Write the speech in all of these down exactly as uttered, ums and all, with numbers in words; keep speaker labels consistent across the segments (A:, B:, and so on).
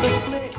A: flicks.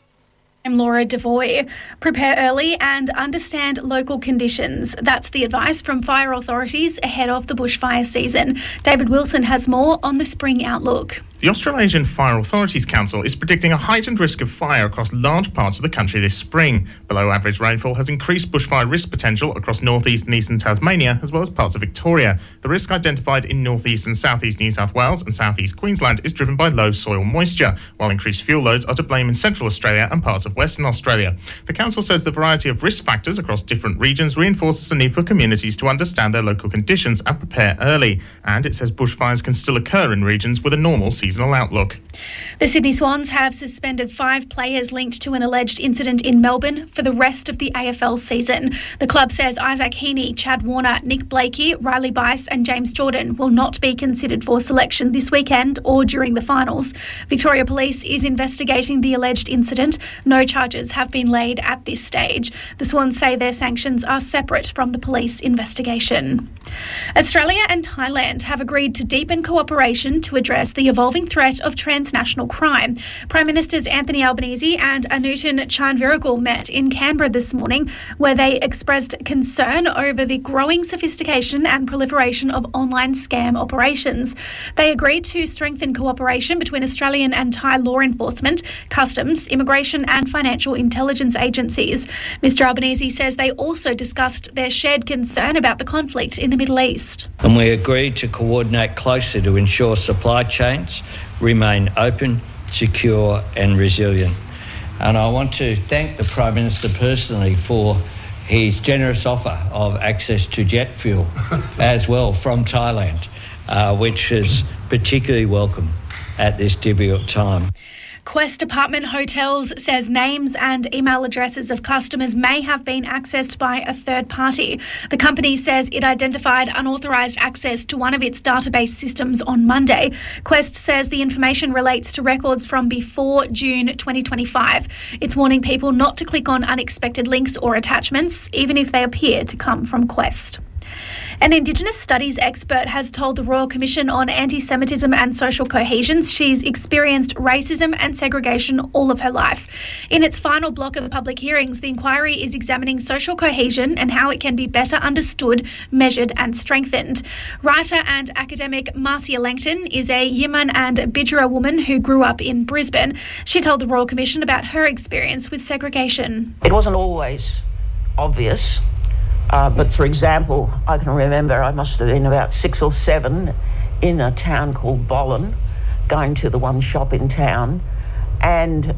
B: I'm Laura Devoy. Prepare early and understand local conditions. That's the advice from fire authorities ahead of the bushfire season. David Wilson has more on the spring outlook.
C: The Australasian Fire Authorities Council is predicting a heightened risk of fire across large parts of the country this spring. Below average rainfall has increased bushfire risk potential across northeast and eastern Tasmania, as well as parts of Victoria. The risk identified in northeast and southeast New South Wales and southeast Queensland is driven by low soil moisture, while increased fuel loads are to blame in central Australia and parts of Western Australia. The council says the variety of risk factors across different regions reinforces the need for communities to understand their local conditions and prepare early. And it says bushfires can still occur in regions with a normal seasonal outlook.
B: The Sydney Swans have suspended five players linked to an alleged incident in Melbourne for the rest of the A F L season. The club says Isaac Heaney, Chad Warner, Nick Blakey, Riley Bice and James Jordan will not be considered for selection this weekend or during the finals. Victoria Police is investigating the alleged incident. No charges have been laid at this stage. The Swans say their sanctions are separate from the police investigation. Australia and Thailand have agreed to deepen cooperation to address the evolving threat of transnational crime. Prime Ministers Anthony Albanese and Anutin Chanvirakul met in Canberra this morning, where they expressed concern over the growing sophistication and proliferation of online scam operations. They agreed to strengthen cooperation between Australian and Thai law enforcement, customs, immigration and financial intelligence agencies. Mister Albanese says they also discussed their shared concern about the conflict in the Middle East.
D: And we agreed to coordinate closely to ensure supply chains remain open, secure and resilient. And I want to thank the Prime Minister personally for his generous offer of access to jet fuel as well from Thailand, uh, which is particularly welcome at this difficult time.
B: Quest Apartment Hotels says names and email addresses of customers may have been accessed by a third party. The company says it identified unauthorised access to one of its database systems on Monday. Quest says the information relates to records from before June twenty twenty-five. It's warning people not to click on unexpected links or attachments, even if they appear to come from Quest. An Indigenous studies expert has told the Royal Commission on Anti-Semitism and Social Cohesion she's experienced racism and segregation all of her life. In its final block of public hearings, the inquiry is examining social cohesion and how it can be better understood, measured and strengthened. Writer and academic Marcia Langton is a Yiman and Bidjara woman who grew up in Brisbane. She told the Royal Commission about her experience with segregation.
E: It wasn't always obvious. Uh, but for example, I can remember I must have been about six or seven in a town called Bollen, going to the one shop in town, and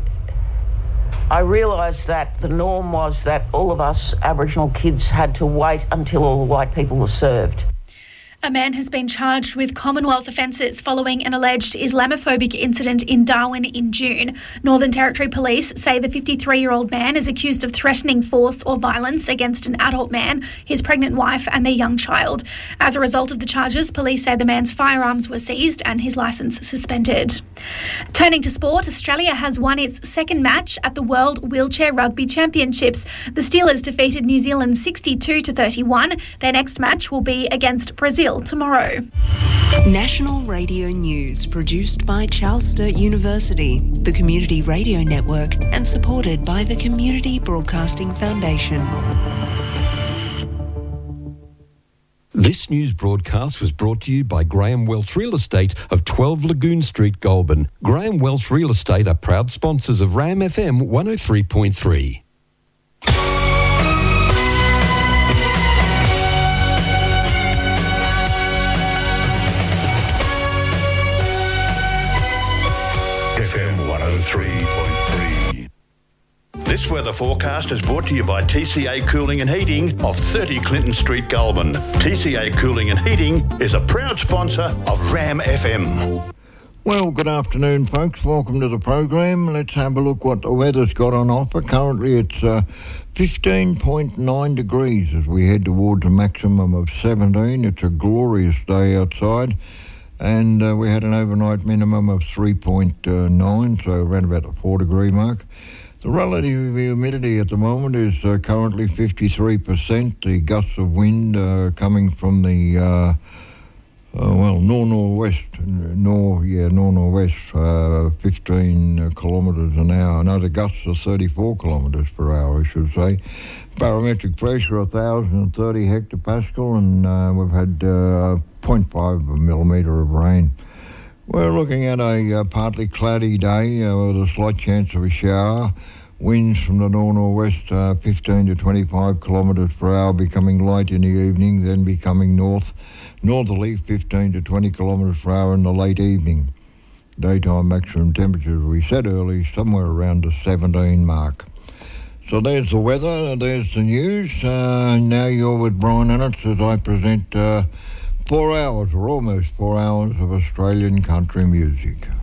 E: I realised that the norm was that all of us Aboriginal kids had to wait until all the white people were served.
B: A man has been charged with Commonwealth offences following an alleged Islamophobic incident in Darwin in June. Northern Territory Police say the fifty-three-year-old man is accused of threatening force or violence against an adult man, his pregnant wife and their young child. As a result of the charges, police say the man's firearms were seized and his licence suspended. Turning to sport, Australia has won its second match at the World Wheelchair Rugby Championships. The Steelers defeated New Zealand sixty-two to thirty-one. Their next match will be against Brazil tomorrow.
F: National Radio News, produced by Charles Sturt University, the Community Radio Network, and supported by the Community Broadcasting Foundation.
G: This news broadcast was brought to you by Graham Welch Real Estate of twelve Lagoon Street, Goulburn. Graham Welch Real Estate are proud sponsors of RAM F M one oh three point three.
H: F M one oh three point three. This weather forecast is brought to you by T C A Cooling and Heating of thirty Clinton Street, Goulburn. T C A Cooling and Heating is a proud sponsor of RAM F M.
I: Well, good afternoon, folks. Welcome to the program. Let's have a look what the weather's got on offer. Currently it's uh, fifteen point nine degrees as we head towards a maximum of seventeen. It's a glorious day outside. And uh, we had an overnight minimum of three point nine, so around about the four degree mark. The relative humidity at the moment is uh, currently fifty-three percent. The gusts of wind uh, coming from the uh, Uh, well, nor-northwest, nor, yeah, nor-northwest, uh, fifteen uh, kilometres an hour. Another gusts of thirty-four kilometres per hour, I should say. Barometric pressure, one thousand thirty hectopascal, and uh, we've had uh, zero point five millimetre of rain. We're looking at a uh, partly cloudy day uh, with a slight chance of a shower. Winds from the nor-northwest, uh, fifteen to twenty-five kilometres per hour, becoming light in the evening, then becoming north. Northerly, fifteen to twenty kilometres per hour in the late evening. Daytime maximum temperatures, we said early, somewhere around the seventeen mark. So there's the weather, there's the news. Uh, now you're with Brian Annitz as I present uh, four hours, or almost four hours, of Australian country music.